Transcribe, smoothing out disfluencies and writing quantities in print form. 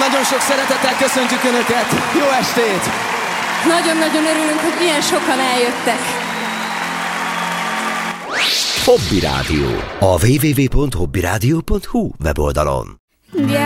Nagyon sok szeretettel köszöntjük Önöket! Jó estét! Nagyon-nagyon örülünk, hogy ilyen sokan eljöttek. Hobby Rádió. A www.hobbyradio.hu weboldalon.